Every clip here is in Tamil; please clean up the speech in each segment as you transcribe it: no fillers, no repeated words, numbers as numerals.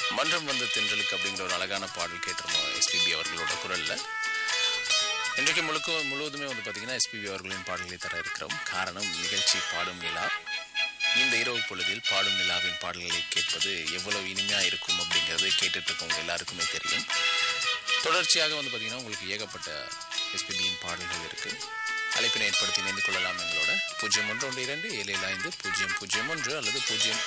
மன்றம் வந்த தென்றலுக்கு அப்படிங்கிற ஒரு அழகான பாடல் கேட்டிருந்தோம் எஸ்பிபி அவர்களோட குரலில். இன்றைக்கு முழுவதுமே வந்து பார்த்திங்கன்னா எஸ்பிபி அவர்களின் பாடல்களை தர இருக்கிறோம். காரணம், நிகழ்ச்சி பாடும் நிலா. இந்த இரவு பொழுதில் பாடும் நிலாவின் பாடல்களை கேட்பது எவ்வளவு இனிமையாக இருக்கும் அப்படிங்கிறது கேட்டுட்டு இருக்கவங்க எல்லாருக்குமே தெரியும். தொடர்ச்சியாக வந்து பார்த்திங்கன்னா உங்களுக்கு ஏகப்பட்ட எஸ்பிபியின் பாடல்கள் இருக்குது. அழைப்பினை ஏற்படுத்தி இணைந்து கொள்ளலாம் எங்களோட 0112277500 அல்லது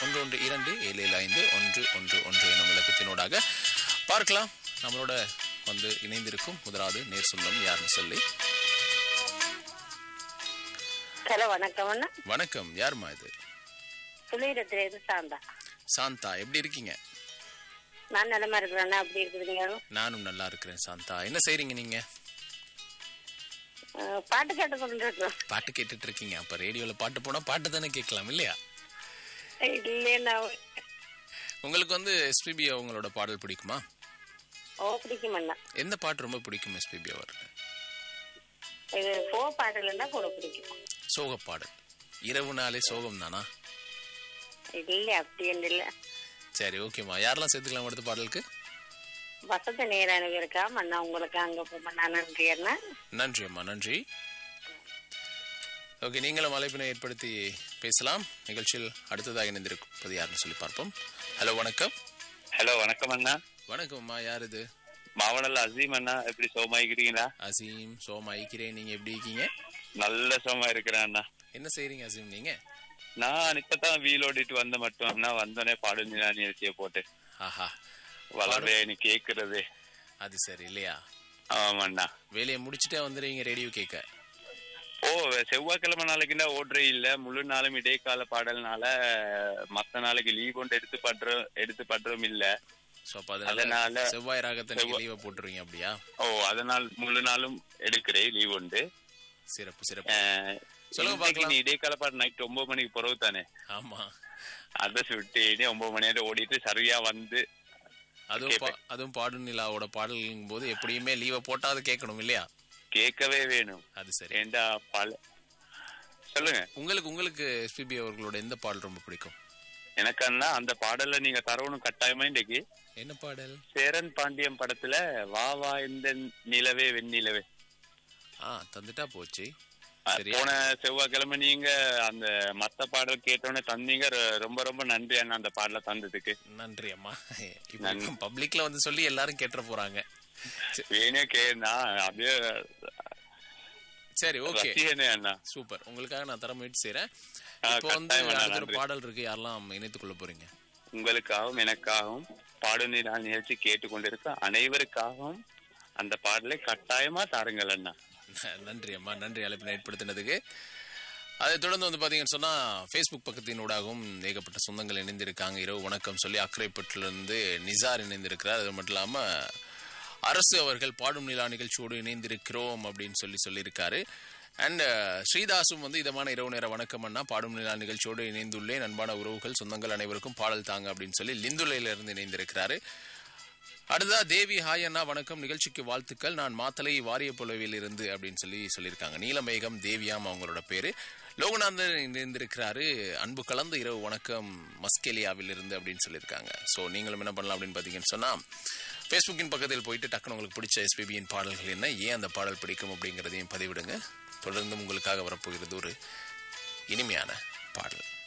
0112277511 எனும் இலக்கத்தினோடாக பார்க்கலாம். நம்மளோட வந்து இணைந்திருக்கும் முதலாவது நேர் சொந்தம் யாருன்னு சொல்லி. ஹலோ, வணக்கம் அண்ணா. வணக்கம், யாருமா இது? புலிரத்திலிருந்து சாந்தா. சாந்தா, எப்படி இருக்கீங்க? நான் நலமா இருக்கிறேன். அப்படி இருக்குதுங்க? நானும் நல்லா இருக்கிறேன் சாந்தா. என்ன செய்றீங்க நீங்க? பாட்டு கேட்டு கொண்டு இருக்கோம். பாட்டு கேட்டுட்டு இருக்கீங்க. அப்ப ரேடியோல பாட்டு போனா பாட்டு தானே கேட்கலாம் இல்லையா? இல்லையா? உங்களுக்கு வந்து எஸ்பிபி அவங்களோட பாடல் பிடிக்குமா? ஓ, பிடிக்கும் அண்ணா. எந்த பாட்டு ரொம்ப பிடிக்கும் எஸ்பிபி அவருக்கு? இது பாடல்னா கூட பிடிக்கும். சோக பாடல். இரவு நாளே சோகம் தானா? இல்ல, அப்படி இல்ல. சரி, ஓகேம்மா. யாரெல்லாம் சேர்த்துக்கலாம் அடுத்த பாடலுக்கு? வசந்த நேரம் இருக்கா அண்ணா, உங்களுக்கு அங்க போமா. நன்றி அண்ணா. நன்றி அம்மா, நன்றி. ஓகே, நீங்களும் அழைப்பினை ஏற்படுத்தி பேசலாம். நிகழ்ச்சியில் அடுத்ததாக இணைந்திருப்பது யாருன்னு சொல்லி பார்ப்போம். ஹலோ, வணக்கம். ஹலோ, வணக்கம் அண்ணா. வணக்கம் அம்மா, யார் இது? மாவனல்ல அசீம் அண்ணா. எப்படி சோமாயிக்கிறீங்களா? அசீம், சோமாயிக்கிறேன். நீங்க எப்படி இருக்கீங்க? நல்ல சோமா இருக்கிறேன் அண்ணா. என்ன செய்றீங்க அசீம் நீங்க? நான் இப்பதான் வீல் ஓடிட்டு வந்த மட்டும் அண்ணா. வந்தோடனே பாடும் நிகழ்ச்சியை போட்டு ஆஹா, வளரவே நீ கேக்குறது. அது சரி இல்லையா? ஆமாண்ணா. வேலையை முடிச்சுட்டே வந்துடுவீங்க ரேடியோ கேட்க? ஓ, செவ்வாய்க்கிழமை நாளைக்குன்னா ஓடுறே இல்ல. முழு நாளும் இடைக்கால பாடல்னால மத்த நாளைக்கு லீவ் கொண்டு எடுத்து பண்றோம் இல்ல. அதனால செவ்வாய் ராகத்தை லீவ் போட்டுருவீங்க அப்படியா? ஓ, அதனால முழு நாளும் எடுக்கிறேன் லீவ் உண்டு. சிறப்பு சிறப்பு. சொல்லுங்க பாக்கலாம். நீ இடைக்கால பாட்டு நைட் 9 மணிக்கு பிறகு தானே? ஆமா, அதை சுட்டு 9 மணி நேரம் ஓடிட்டு சரியா வந்து அதுவும் பாடும் நிலாவோட பாடல்ங்கும் போது எப்படியுமே லீவை போட்டாவது கேட்கணும் இல்லையா? கேட்கவே வேணும். அது சரி. ஏண்டா சொல்லுங்க. உங்களுக்கு எஸ்பிபி அவர்களோட எந்த பாடல் ரொம்ப பிடிக்கும்? எனக்கு அண்ணா அந்த பாடல்ல நீங்க தரவணும் கட்டாயமா. இன்னைக்கு என்ன பாடல்? சேரன் பாண்டியம் படத்துல வா வா இந்த நிலவே வெண்ணிலவே. தந்துட்டா போச்சு. போன செவ்வாய்க்கிழமை நீங்க அந்த மத்த பாடல் கேட்டோன்னு தந்தீங்க. ரொம்ப ரொம்ப நன்றி அண்ணா அந்த பாடல தந்ததுக்கு. நன்றி அம்மா. பப்ளிக்ல வந்து சொல்லி எல்லாரும் கேட்டுற போறாங்க. வேணே கேனா அப்படியே. சரி, ஓகே அண்ணா, சூப்பர். உங்களுக்காக நான் தர முயற்சி செய்யறேன். இப்போ வந்து ஒரு பாடல் இருக்கு, யாரெல்லாம் இணைத்துக் கொள்ள போறீங்க? உங்களுக்காகவும் எனக்காகவும் பாடும் நிகழ்ச்சி கேட்டுக்கொண்டிருக்க அனைவருக்காகவும் அந்த பாடலை கட்டாயமா தாருங்கள் அண்ணா. நன்றி அம்மா, நன்றி அழைப்பினை ஏற்படுத்தினதுக்கு. அதை தொடர்ந்து வந்து பாத்தீங்கன்னு சொன்னா Facebook பக்கத்தினூடாகவும் ஏகப்பட்ட சொந்தங்கள் இணைந்திருக்காங்க. இரவு வணக்கம் சொல்லி அக்கரைப்பட்டிலிருந்து நிசார் இணைந்திருக்கிறார். அது மட்டும் இல்லாம அரசு அவர்கள் பாடும் நிலா நிகழ்ச்சியோடு இணைந்திருக்கிறோம் அப்படின்னு சொல்லியிருக்காரு. அண்ட் ஸ்ரீதாசும் வந்து இதமான இரவு நேர வணக்கம் அண்ணா, பாடும் நிலா நிகழ்ச்சியோடு இணைந்துள்ளேன். அன்பான உறவுகள் சொந்தங்கள் அனைவருக்கும் பாடல் தாங்க அப்படின்னு சொல்லி லிந்துலையில இருந்து இணைந்திருக்கிறாரு. அடுத்ததா தேவி, ஹாய் அண்ணா வணக்கம், நிகழ்ச்சிக்கு வாழ்த்துக்கள். நான் மாத்தலை வாரிய புலவில் இருந்து அப்படின்னு சொல்லியிருக்காங்க. நீலமேகம் தேவியாம் அவங்களோட பேரு. லோகநாதன் இணைந்திருக்கிறாரு. அன்பு கலந்து இரவு வணக்கம் மஸ்கெலியாவில் இருந்து அப்படின்னு சொல்லியிருக்காங்க. ஸோ நீங்களும் என்ன பண்ணலாம் அப்படின்னு பார்த்தீங்கன்னு சொன்னா ஃபேஸ்புக்கின் பக்கத்தில் போயிட்டு டக்குன்னு உங்களுக்கு பிடிச்ச எஸ்பிபியின் பாடல்கள் என்ன, ஏன் அந்த பாடல் பிடிக்கும் அப்படிங்கிறதையும் பதிவிடுங்க. தொடர்ந்து உங்களுக்காக வரப்போகிறது ஒரு இனிமையான பாடல்.